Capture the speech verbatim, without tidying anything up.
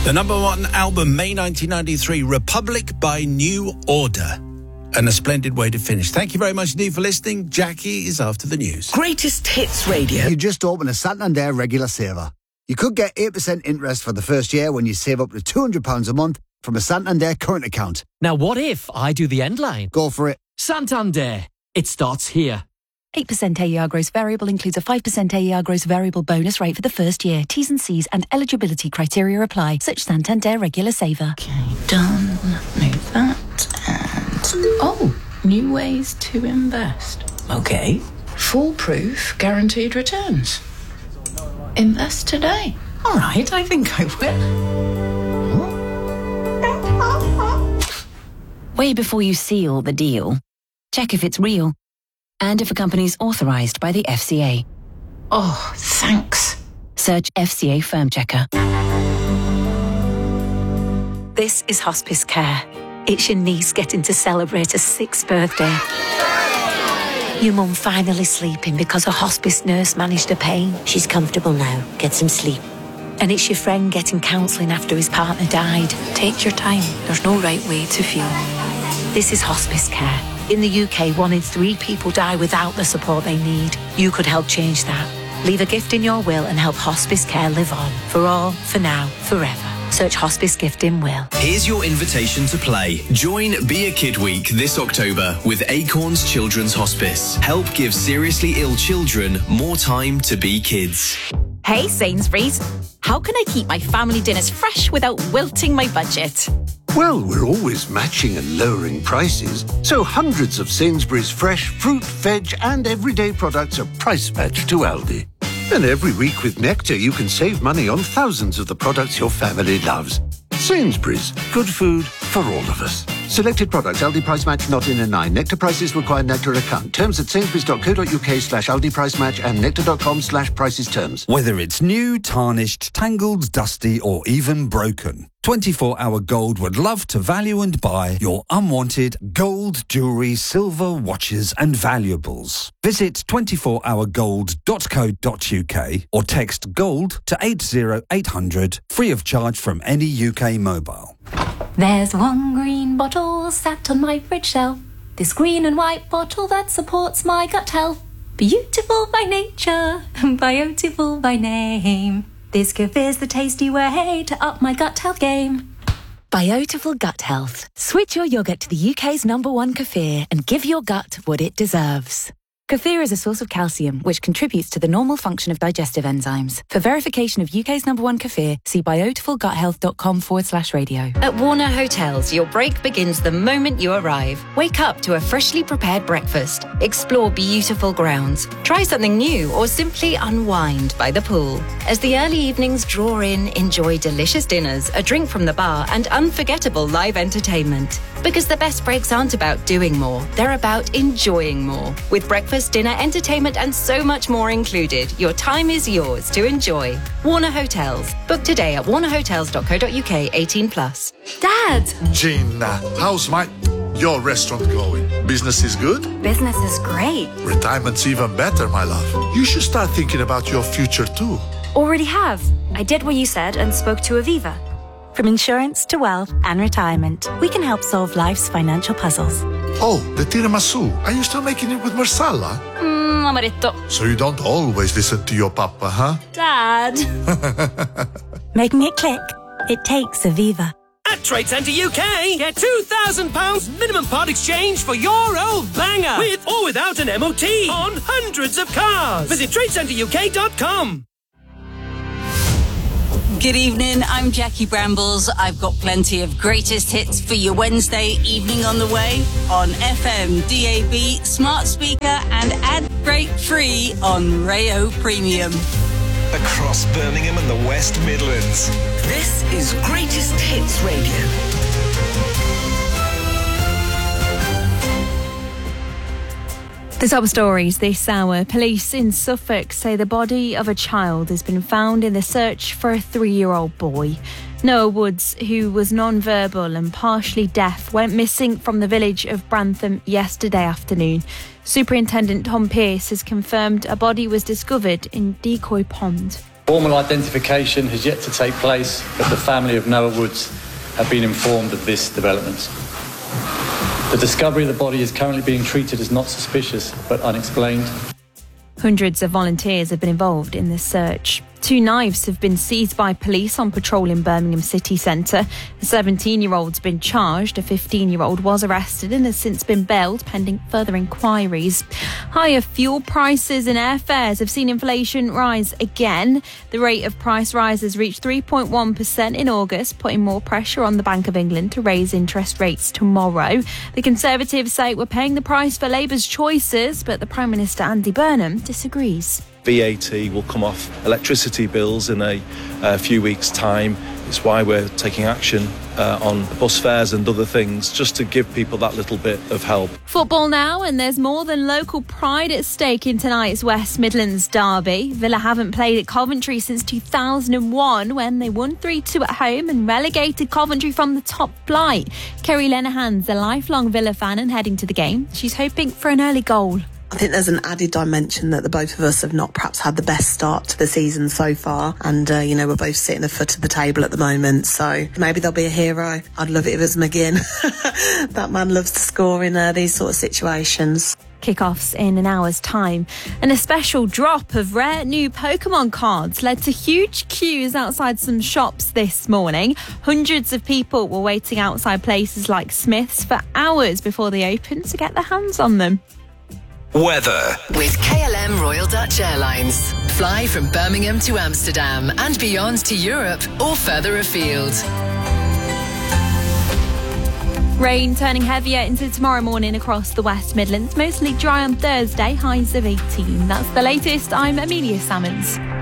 The number one album, May nineteen ninety-three, Republic by New Order. And a splendid way to finish. Thank you very much indeed for listening. Jackie is after the news. Greatest Hits Radio. You just opened a Santander regular saver. You could get eight percent interest for the first year when you save up to two hundred pounds a month from a Santander current account. Now what if I do the end line? Go for it. Santander. It starts here. eight percent A E R gross variable includes a five percent A E R gross variable bonus rate for the first year. T's and C's and eligibility criteria apply. Such Santander regular saver. Okay, done. Move that. And... oh, new ways to invest. Okay. Foolproof guaranteed returns. Invest today. All right, I think I will. Way before you seal the deal, check if it's real and if a company's authorised by the F C A. Oh, thanks. Search F C A Firm Checker. This is hospice care. It's your niece getting to celebrate her sixth birthday. Your mum finally sleeping because a hospice nurse managed her pain. She's comfortable now. Get some sleep. And it's your friend getting counselling after his partner died. Take your time. There's no right way to feel. This is hospice care. In the U K, one in three people die without the support they need. You could help change that. Leave a gift in your will and help hospice care live on. For all, for now, forever. Search Hospice Gift in Will. Here's your invitation to play. Join Be a Kid Week this October with Acorns Children's Hospice. Help give seriously ill children more time to be kids. Hey Sainsbury's, how can I keep my family dinners fresh without wilting my budget? Well, we're always matching and lowering prices, so hundreds of Sainsbury's fresh fruit, veg and everyday products are price matched to Aldi. And every week with Nectar, you can save money on thousands of the products your family loves. Sainsbury's, good food for all of us. Selected products, Aldi price match not in a nine. Nectar prices require Nectar account. Terms at sainsbury's.co.uk slash Aldi price match and nectar.com slash prices terms. Whether it's new, tarnished, tangled, dusty or even broken, twenty-four hour Gold would love to value and buy your unwanted gold, jewellery, silver, watches and valuables. Visit twenty-four hour gold dot co dot uk or text GOLD to eight zero eight hundred free of charge from any U K mobile. There's one green bottle sat on my fridge shelf. This green and white bottle that supports my gut health. Beautiful by nature, beautiful by name. This Kefir's the tasty way to up my gut health game. Biotiful Gut Health. Switch your yoghurt to the U K's number one Kefir and give your gut what it deserves. Kefir is a source of calcium, which contributes to the normal function of digestive enzymes. For verification of U K's number one Kefir, see biotifulguthealth.com forward slash radio. At Warner Hotels, your break begins the moment you arrive. Wake up to a freshly prepared breakfast. Explore beautiful grounds. Try something new or simply unwind by the pool. As the early evenings draw in, enjoy delicious dinners, a drink from the bar and unforgettable live entertainment. Because the best breaks aren't about doing more, they're about enjoying more. With breakfast, dinner, entertainment and so much more included, your time is yours to enjoy. Warner Hotels. Book today at warner hotels dot co dot uk. eighteen plus. Dad! Gina, how's my... your restaurant going? Business is good? Business is great. Retirement's even better, my love. You should start thinking about your future too. Already have. I did what you said and spoke to Aviva. From insurance to wealth and retirement, we can help solve life's financial puzzles. Oh, the tiramisu. Are you still making it with Marsala? Mmm, amaretto. So you don't always listen to your papa, huh? Dad. Making it click. It takes Aviva. At Trade Centre U K, get two thousand pounds minimum part exchange for your old banger. With or without an M O T on hundreds of cars. Visit trade centre u k dot com. Good evening, I'm Jackie Brambles. I've got plenty of greatest hits for your Wednesday evening on the way on F M, D A B, smart speaker and ad break free on Rayo Premium. Across Birmingham and the West Midlands. This is Greatest Hits Radio. The top stories this hour. Police in Suffolk say the body of a child has been found in the search for a three-year-old boy. Noah Woods, who was non-verbal and partially deaf, went missing from the village of Brantham yesterday afternoon. Superintendent Tom Pearce has confirmed a body was discovered in Decoy Pond. Formal identification has yet to take place, but the family of Noah Woods have been informed of this development. The discovery of the body is currently being treated as not suspicious but unexplained. Hundreds of volunteers have been involved in this search. Two knives have been seized by police on patrol in Birmingham city centre. A seventeen-year-old's been charged. A fifteen-year-old was arrested and has since been bailed pending further inquiries. Higher fuel prices and airfares have seen inflation rise again. The rate of price rises reached three point one percent in August, putting more pressure on the Bank of England to raise interest rates tomorrow. The Conservatives say we're paying the price for Labour's choices, but the Prime Minister Andy Burnham disagrees. V A T will come off electricity bills in a, a few weeks' time. It's why we're taking action uh, on bus fares and other things, just to give people that little bit of help. Football now, and there's more than local pride at stake in tonight's West Midlands derby. Villa haven't played at Coventry since two thousand one, when they won three two at home and relegated Coventry from the top flight. Kerry Lenehan's a lifelong Villa fan and heading to the game. She's hoping for an early goal. I think there's an added dimension that the both of us have not perhaps had the best start to the season so far, and uh, you know, we're both sitting a foot of the table at the moment, so maybe there'll be a hero. I'd love it if it was McGinn. That man loves to score in uh, these sort of situations. Kickoffs in an hour's time. And a special drop of rare new Pokemon cards led to huge queues outside some shops this morning. Hundreds of people were waiting outside places like Smith's for hours before they opened to get their hands on them. Weather. With K L M Royal Dutch Airlines. Fly from Birmingham to Amsterdam and beyond to Europe or further afield. Rain turning heavier into tomorrow morning across the West Midlands. Mostly dry on Thursday, highs of eighteen. That's the latest. I'm Amelia Salmons.